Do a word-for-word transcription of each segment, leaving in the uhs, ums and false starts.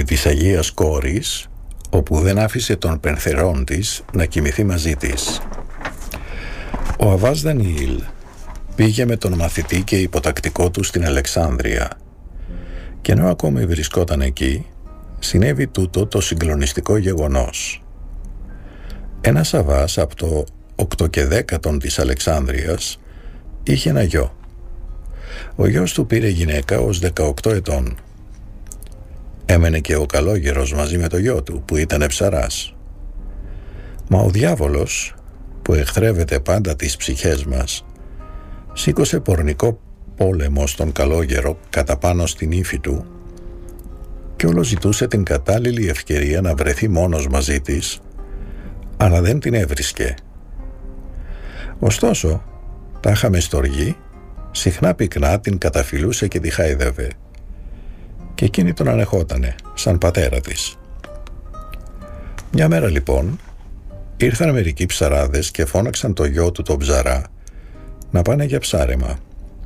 της Αγίας Κόρης, όπου δεν άφησε τον πενθερόν της να κοιμηθεί μαζί της. Ο Αββάς Δανιήλ πήγε με τον μαθητή και υποτακτικό του στην Αλεξάνδρεια, και ενώ ακόμη βρισκόταν εκεί, συνέβη τούτο το συγκλονιστικό γεγονός. Ένας Αββάς από το οκτώ και δέκατον της Αλεξάνδρειας είχε ένα γιο. Ο γιος του πήρε γυναίκα ως δεκαοκτώ ετών. Έμενε και ο καλόγερος μαζί με το γιο του, που ήταν ψαράς. Μα ο διάβολος, που εχθρεύεται πάντα τις ψυχές μας, σήκωσε πορνικό πόλεμο στον καλόγερο κατά πάνω στην ύφη του και όλο ζητούσε την κατάλληλη ευκαιρία να βρεθεί μόνος μαζί της, αλλά δεν την έβρισκε. Ωστόσο, τάχα με στοργή, συχνά πυκνά την καταφυλούσε και τη χάιδευε, και εκείνη τον ανεχότανε σαν πατέρα της. Μια μέρα λοιπόν ήρθαν μερικοί ψαράδες και φώναξαν το γιο του τον ψαρά να πάνε για ψάρεμα.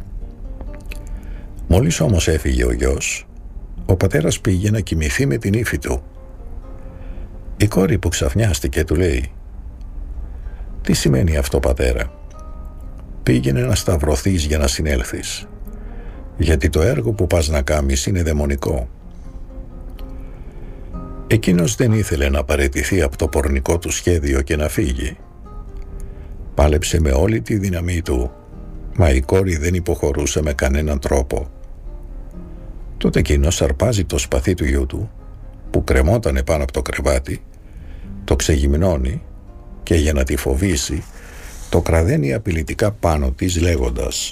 Μόλις όμως έφυγε ο γιος, ο πατέρας πήγε να κοιμηθεί με την ύφη του. Η κόρη που ξαφνιάστηκε του λέει: «Τι σημαίνει αυτό, πατέρα? Πήγαινε να σταυρωθείς για να συνέλθεις, γιατί το έργο που πας να κάνεις είναι δαιμονικό». Εκείνος δεν ήθελε να παραιτηθεί από το πορνικό του σχέδιο και να φύγει. Πάλεψε με όλη τη δύναμή του, μα η κόρη δεν υποχωρούσε με κανέναν τρόπο. Τότε εκείνος αρπάζει το σπαθί του γιού του, που κρεμότανε πάνω από το κρεβάτι, το ξεγυμνώνει και για να τη φοβήσει το κραδένει απειλητικά πάνω της λέγοντας: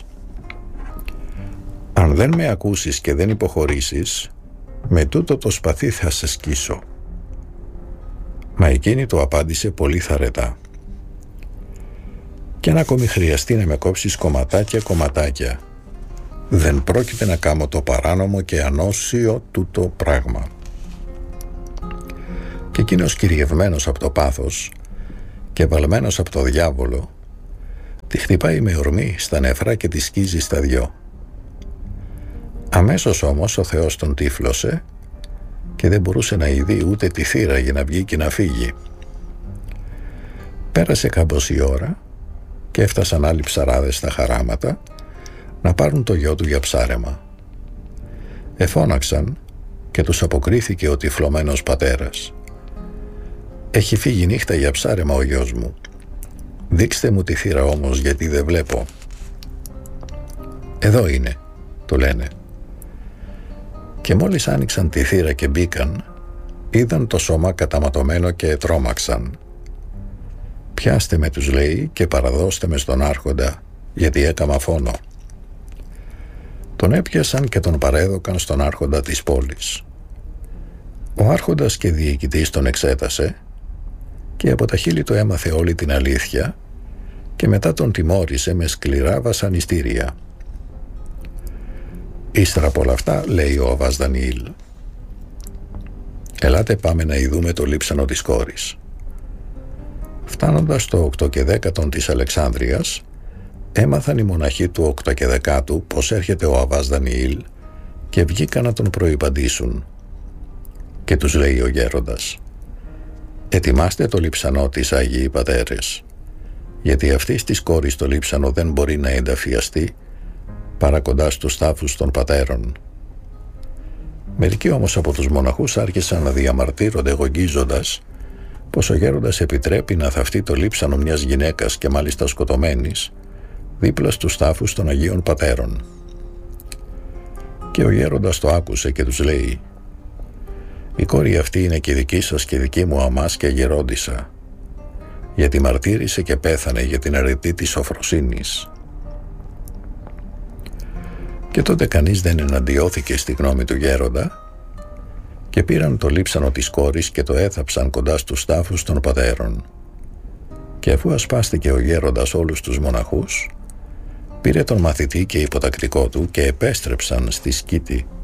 «Αν δεν με ακούσεις και δεν υποχωρήσεις, με τούτο το σπαθί θα σε σκίσω». Μα εκείνη του απάντησε πολύ θαρετά: «Κι αν ακόμη χρειαστεί να με κόψεις κομματάκια κομματάκια, δεν πρόκειται να κάνω το παράνομο και ανώσιο τούτο πράγμα». Και εκείνος, κυριευμένος από το πάθος και βαλμένος από το διάβολο, τη χτυπάει με ορμή στα νεφρά και τη σκίζει στα δυο. Αμέσως όμως ο Θεός τον τύφλωσε και δεν μπορούσε να ειδεί ούτε τη θύρα για να βγει και να φύγει. Πέρασε καμπόση ώρα και έφτασαν άλλοι ψαράδες στα χαράματα να πάρουν το γιο του για ψάρεμα. Εφώναξαν και τους αποκρίθηκε ο τυφλωμένος πατέρας: «Έχει φύγει νύχτα για ψάρεμα ο γιος μου. Δείξτε μου τη θύρα όμως, γιατί δεν βλέπω». «Εδώ είναι», του λένε. Και μόλις άνοιξαν τη θύρα και μπήκαν, είδαν το σώμα καταματωμένο και τρόμαξαν. «Πιάστε με», τους λέει, «και παραδώστε με στον άρχοντα, γιατί έκαμα φόνο». Τον έπιασαν και τον παρέδωκαν στον άρχοντα της πόλης. Ο άρχοντας και διοικητής τον εξέτασε και από τα χείλη του έμαθε όλη την αλήθεια και μετά τον τιμώρησε με σκληρά βασανιστήρια. Ύστερα από όλα αυτά, λέει ο Αββάς Δανιήλ: «Ελάτε πάμε να ειδούμε το λείψανο της κόρης». Φτάνοντας στο οκτώ και δέκατον της Αλεξάνδρειας, έμαθαν οι μοναχοί του οκτώ και δεκάτου πως έρχεται ο Αββάς Δανιήλ και βγήκαν να τον προϋπαντήσουν. Και τους λέει ο γέροντας: «Ετοιμάστε το λείψανο της, Άγιοι Πατέρες, γιατί αυτής της κόρης το λείψανο δεν μπορεί να ενταφιαστεί παρά κοντά στους τάφους των πατέρων». Μερικοί όμως από τους μοναχούς άρχισαν να διαμαρτύρονται γογγίζοντας πως ο γέροντας επιτρέπει να θαυτεί το λείψανο μιας γυναίκας, και μάλιστα σκοτωμένης, δίπλα στους τάφους των Αγίων Πατέρων. Και ο γέροντας το άκουσε και τους λέει: «Η κόρη αυτή είναι και δική σας και δική μου αμάς και γερόντισσα, γιατί μαρτύρησε και πέθανε για την αρετή της σοφροσύνης». Και τότε κανείς δεν εναντιώθηκε στη γνώμη του γέροντα και πήραν το λείψανο της κόρης και το έθαψαν κοντά στους τάφους των πατέρων. Και αφού ασπάστηκε ο γέροντας όλους τους μοναχούς, πήρε τον μαθητή και υποτακτικό του και επέστρεψαν στη Σκήτη.